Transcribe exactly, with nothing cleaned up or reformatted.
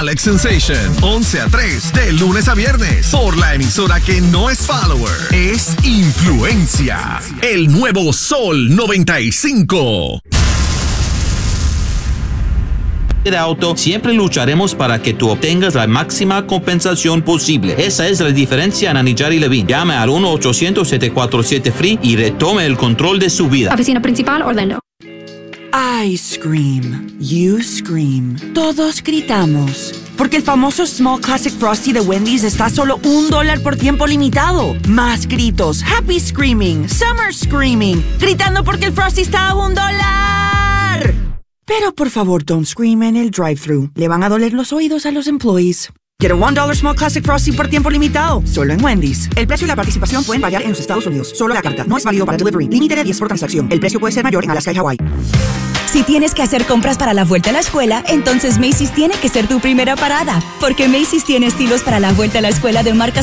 Alex Sensation, once a tres, de lunes a viernes, por la emisora que no es follower, es Influencia. El nuevo Sol noventa y cinco. De auto, siempre lucharemos para que tú obtengas la máxima compensación posible. Esa es la diferencia en Anillar y Levine. Llame al uno ochocientos, siete cuatro siete, F R E E y retome el control de su vida. Oficina principal, Orlando. I scream. You scream. Todos gritamos. Porque el famoso Small Classic Frosty de Wendy's está a solo un dólar por tiempo limitado. Más gritos. Happy Screaming. Summer Screaming. Gritando porque el Frosty está a un dólar. Pero por favor, don't scream en el drive-thru. Le van a doler los oídos a los employees. Get a one dollar Small Classic Frosty por tiempo limitado. Solo en Wendy's. El precio y la participación pueden variar en los Estados Unidos. Solo la carta. No es válido para delivery. Límite de diez por transacción. El precio puede ser mayor en Alaska y Hawái. Si tienes que hacer compras para la vuelta a la escuela, entonces Macy's tiene que ser tu primera parada. Porque Macy's tiene estilos para la vuelta a la escuela de marcas